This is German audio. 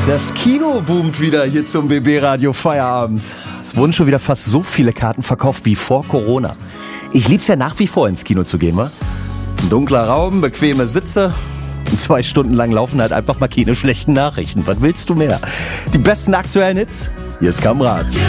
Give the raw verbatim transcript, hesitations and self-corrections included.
Das Kino boomt wieder hier zum B B-Radio Feierabend. Es wurden schon wieder fast so viele Karten verkauft wie vor Corona. Ich lieb's ja nach wie vor, ins Kino zu gehen, wa? Ein dunkler Raum, bequeme Sitze und zwei Stunden lang laufen halt einfach mal keine schlechten Nachrichten. Was willst du mehr? Die besten aktuellen Hits? Hier ist Kamrat.